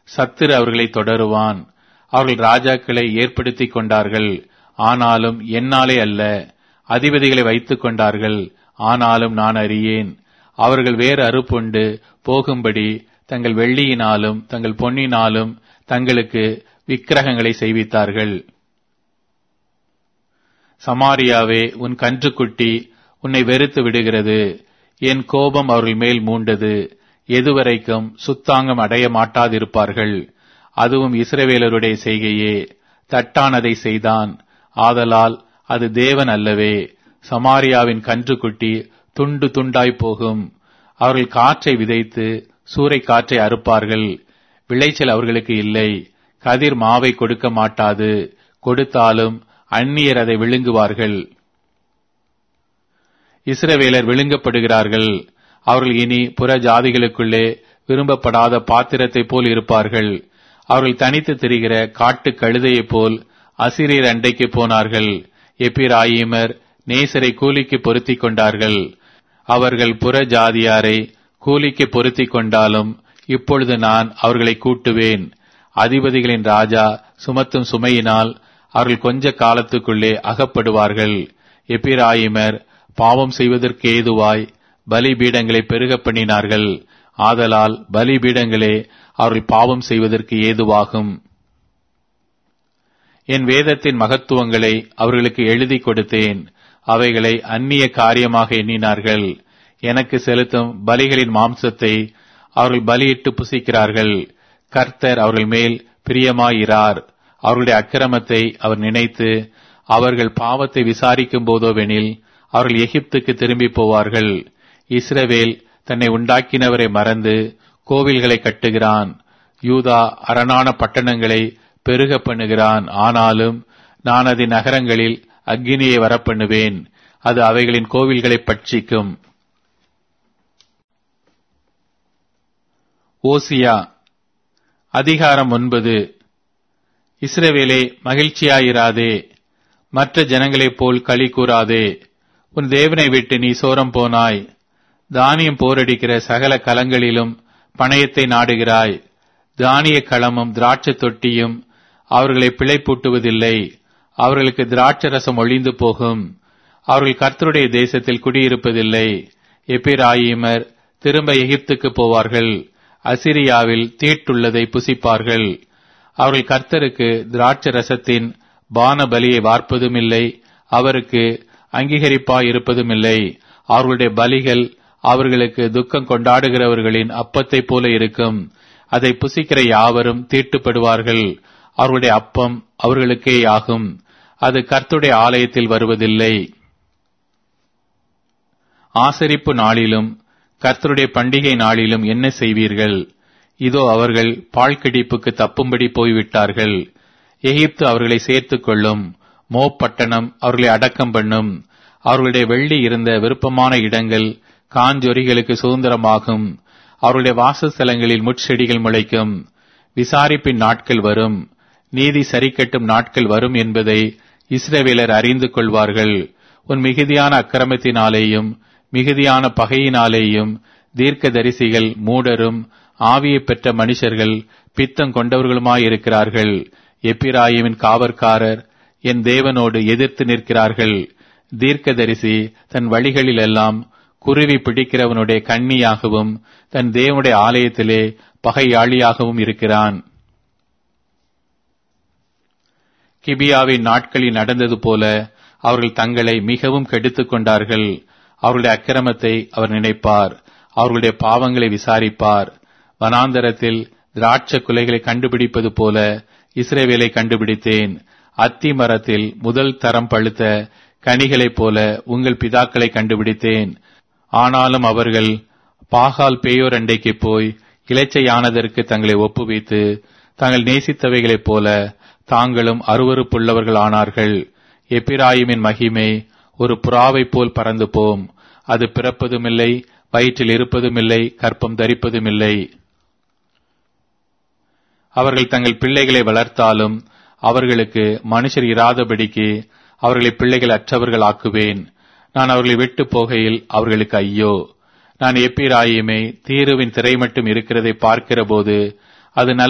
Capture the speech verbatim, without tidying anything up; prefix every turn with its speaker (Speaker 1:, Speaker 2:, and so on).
Speaker 1: சத்துரு அவர்களை தொடருவான். அவர்கள் ராஜாக்களை ஏற்படுத்திக் கொண்டார்கள், ஆனாலும் என்னாலே அல்ல. அதிபதிகளை வைத்துக் கொண்டார்கள், ஆனாலும் நான் அறியேன். அவர்கள் வேறு அறுப்புண்டு போகும்படி தங்கள் வெள்ளியினாலும் தங்கள் பொன்னினாலும் தங்களுக்கு விக்கிரகங்களை செய்வித்தார்கள். சமாரியாவே, உன் கன்றுக்குட்டி உன்னை வெறுத்து விடுகிறது. என் கோபம் அவர்கள் மேல் மூண்டது. எதுவரைக்கும் சுத்தாங்கம் அடைய மாட்டாதிருப்பார்கள்? அதுவும் இஸ்ரவேலருடைய செய்கையே. தட்டானதை செய்தான், ஆதலால் அது தேவன் அல்லவே. சமாரியாவின் கன்றுக்குட்டி துண்டு துண்டாய் போகும். அவர்கள் காற்றை விதைத்து சூறை காற்றை அறுப்பார்கள். விளைச்சல் அவர்களுக்கு இல்லை. கதிர் மாவை கொடுக்க மாட்டாது. கொடுத்தாலும் அந்நியர் அதை விழுங்குவார்கள். இஸ்ரவேலர் விழுங்கப்படுகிறார்கள். அவர்கள் இனி புற ஜாதிகளுக்குள்ளே விரும்பப்படாத பாத்திரத்தை போல் இருப்பார்கள். அவர்கள் தனித்து திரிகிற காட்டு கழுதையைப் போல் அசிரியர் அண்டைக்கு போனார்கள். எப்பிராயீமர் நேசரை கூலிக்கு பொருத்திக் கொண்டார்கள். அவர்கள் புற ஜாதியாரை கூலிக்கு பொருத்திக் கொண்டாலும் இப்பொழுது நான் அவர்களை கூட்டுவேன். அதிபதிகளின் ராஜா சுமத்தும் சுமையினால் அவர்கள் கொஞ்ச காலத்துக்குள்ளே அகப்படுவார்கள். எப்பிராயீமர் பாவம் செய்வதற்கு ஏதுவாய் பலிபீடங்களை பெருக பண்ணினார்கள். ஆதலால் பலிபீடங்களே அவர்கள் பாவம் செய்வதற்கு ஏதுவாகும். என் வேதத்தின் மகத்துவங்களை அவர்களுக்கு எழுதி கொடுத்தேன். அவைகளை அந்நிய காரியமாக எண்ணினார்கள். எனக்கு செலுத்தும் பலிகளின் மாம்சத்தை அவர்கள் பலியிட்டு புசிக்கிறார்கள். கர்த்தர் அவர்கள் மேல் பிரியமாயிரார். அவர்களுடைய அக்கிரமத்தை அவர் நினைத்து அவர்கள் பாவத்தை விசாரிக்கும் போதோவெனில் அவர்கள் எகிப்துக்கு திரும்பி போவார்கள். இஸ்ரவேல் தன்னை உண்டாக்கினவரை மறந்து கோவில்களை கட்டுகிறான். யூதா அரணான பட்டணங்களை பெருக பண்ணுகிறான். ஆனாலும் நான் அதன் நகரங்களில் அக்கினியை வரப்பண்ணுவேன். அது அவைகளின் கோவில்களை பட்சிக்கும். ஓசியா அதிகாரம் ஒன்பது. இஸ்ரவேலே, மகிழ்ச்சியாயிராதே, மற்ற ஜனங்களைப் போல் களி கூறாதே. உன் தேவனை விட்டு நீ சோரம் போனாய். தானியம் போரடிக்கிற சகல களங்களிலும் பணயத்தை நாடுகிறாய். தானிய களமும் திராட்சை தொட்டியும் அவர்களை பிழைப்பூட்டுவதில்லை. அவர்களுக்கு திராட்சை ரசம் ஒழிந்து போகும். அவர்கள் கர்த்தருடைய தேசத்தில் குடியிருப்பதில்லை. எப்பிராயீமர் திரும்ப எகிப்துக்கு போவார்கள். அசிரியாவில் தீட்டுள்ளதை புசிப்பார்கள். அவர்கள் கர்த்தருக்கு திராட்சை ரசத்தின் பான பலியை வார்ப்பதும் இல்லை, அவருக்கு அங்கீகரிப்பாயிருப்பதும் இல்லை. அவர்களுடைய பலிகள் அவர்களுக்கு துக்கம் கொண்டாடுகிறவர்களின் அப்பத்தை போல இருக்கும். அதை புசிக்கிற யாவரும் தீட்டுப்படுவார்கள். அவர்களுடைய அப்பம் அவர்களுக்கே ஆகும். அது கர்த்தருடைய ஆலயத்தில் வருவதில்லை. ஆசரிப்பு நாளிலும் கர்த்தருடைய பண்டிகை நாளிலும் என்ன செய்வீர்கள்? இதோ அவர்கள் பாழ்கிடிப்புக்கு தப்பும்படி போய்விட்டார்கள். எகிப்து அவர்களை சேர்த்துக் கொள்ளும். மோப்பட்டணம் அவர்களை அடக்கம் பண்ணும். அவர்களுடைய வெள்ளி இருந்த விருப்பமான இடங்கள் காஞ்சொரிகளுக்கு சுதந்திரமாகும். அவருடைய வாசஸ்தலங்களில் முட்செடிகள் முளைக்கும். விசாரிப்பின் நாட்கள் வரும், நீதி சரிக்கட்டும் நாட்கள் வரும் என்பதை இஸ்ரவேலர் அறிந்து கொள்வார்கள். உன் மிகுதியான அக்கிரமத்தினாலேயும் மிகுதியான பகையினாலேயும் தீர்க்கதரிசிகள் மூடரும் ஆவியை பெற்ற மனுஷர்கள் பித்தம் கொண்டவர்களுமாயிருக்கிறார்கள். எப்பிராயீமின் காவற்காரர் என் தேவனோடு எதிர்த்து நிற்கிறார்கள். தீர்க்கதரிசி தன் வழிகளில் எல்லாம் குருவி பிடிக்கிறவனுடைய கண்ணியாகவும் தன் தேவனுடைய ஆலயத்திலே பகையாளியாகவும் இருக்கிறான். கிபியாவின் நாட்களில் நடந்தது போல அவர்கள் தங்களை மிகவும் கெடுத்துக் கொண்டார்கள். அவர்களுடைய அக்கிரமத்தை அவர் நினைப்பார், அவர்களுடைய பாவங்களை விசாரிப்பார். வனாந்தரத்தில் திராட்சை குலைகளை கண்டுபிடிப்பது போல இஸ்ரவேலை கண்டுபிடித்தேன். அத்தி மரத்தில் முதல் தரம் பழுத்த கனிகளைப் போல உங்கள் பிதாக்களை கண்டுபிடித்தேன். ஆனாலும் அவர்கள் பாகால் பேயோர் அண்டைக்கு போய் இளைச்சையானதற்கு தங்களை ஒப்புவித்து தாங்கள் நேசித்தவைகளைப் போல தாங்களும் அருவருப்புள்ளவர்கள் ஆனார்கள். எப்பிராயிமின் மகிமை ஒரு புறாவைப் போல் பறந்து போம். அது பிறப்பதுமில்லை, வயிற்றில் இருப்பதுமில்லை, கற்பம் தரிப்பதுமில்லை. அவர்கள் தங்கள் பிள்ளைகளை வளர்த்தாலும் அவர்களுக்கு மனுஷர் இராதபடிக்கு அவர்களை பிள்ளைகள் அற்றவர்கள் ஆக்குவேன். நான் அவர்களை விட்டு போகையில் அவர்களுக்கு ஐயோ! நான் எப்பிராயீமை தீருவின் திரை மட்டும் இருக்கிறதை பார்க்கிற போது அது